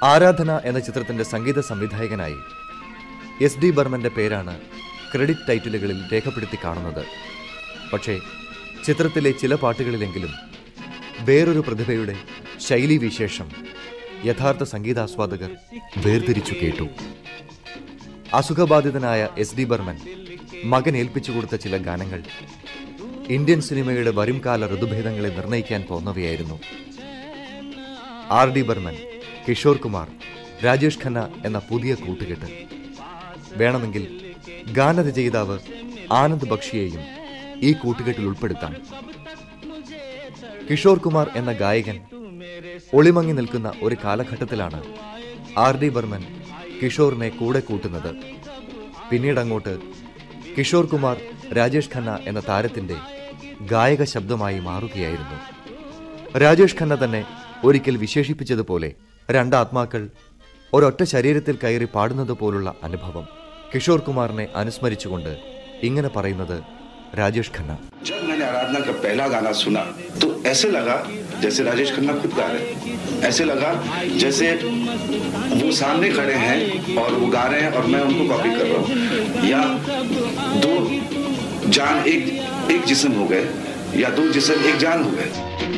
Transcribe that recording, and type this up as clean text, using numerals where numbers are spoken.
ആരാധന എന്ന ചിത്രത്തിന്റെ സംഗീത സംവിധായകനായി SD ബർമന്റെ പേരാണ് ക്രെഡിറ്റ് ടൈറ്റിലുകളിൽ രേഖപ്പെടുത്തി കാണുന്നത്. പക്ഷേ ചിത്രത്തിലെ ചില പാട്ടുകളിലെങ്കിലും വേറൊരു പ്രതിഭയുടെ ശൈലീവിശേഷം യഥാർത്ഥ സംഗീതാസ്വാദകർ വേർതിരിച്ചു കേട്ടു. അസുഖബാധിതനായ SD ബർമൻ മകൻ ഏൽപ്പിച്ചു കൊടുത്ത ചില ഗാനങ്ങൾ ഇന്ത്യൻ സിനിമയുടെ വരുംകാല ഋതുഭേദങ്ങളെ നിർണ്ണയിക്കാൻ പോന്നവയായിരുന്നു. RD ബർമൻ, കിഷോർ കുമാർ, രാജേഷ് ഖന്ന എന്ന പുതിയ കൂട്ടുകെട്ട്. വേണമെങ്കിൽ ഗാനരചയിതാവ് ആനന്ദ് ബക്ഷിയെയും ഈ കൂട്ടുകെട്ടിൽ ഉൾപ്പെടുത്താം. കിഷോർ കുമാർ എന്ന ഗായകൻ ഒളിമങ്ങി നിൽക്കുന്ന ഒരു കാലഘട്ടത്തിലാണ് RD ബർമൻ കിഷോറിനെ കൂടെ കൂട്ടുന്നത്. പിന്നീടങ്ങോട്ട് കിഷോർ കുമാർ രാജേഷ് ഖന്ന എന്ന താരത്തിന്റെ ഗായക ശബ്ദമായി മാറുകയായിരുന്നു. രാജേഷ് ഖന്ന തന്നെ ഒരിക്കൽ വിശേഷിപ്പിച്ചതുപോലെ രണ്ടാത്മാക്കൾ ഒരൊറ്റ ശരീരത്തിൽ കയറി പാടുന്നത് പോലുള്ള അനുഭവം. കിഷോർ കുമാറിനെ അനുസ്മരിച്ചുകൊണ്ട് ഇങ്ങനെ പറയുന്നത് രാജേഷ് ഖന്ന. जब मैंने आराधना का पहला गाना सुना तो ऐसे लगा जैसे राजेश खन्ना खुद गा रहे हैं. ऐसे लगा जैसे वो सामने खड़े हैं और वो गा रहे हैं और मैं उनको कॉपी कर रहा हूँ, या दो जान एक जिस्म हो गए या दो जिस्म एक जान हो गए.